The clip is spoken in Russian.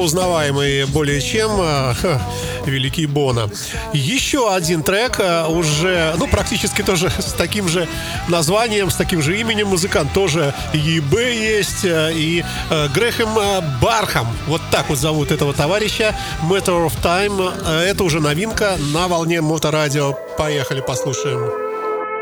узнаваемый более чем великий Боно. Еще один трек уже, практически тоже с таким же названием, с таким же именем. Музыкант тоже ЕБ есть, и Грэхэм Бархам. Вот так вот зовут этого товарища. Matter of Time. Это уже новинка на волне Моторадио. Поехали, послушаем.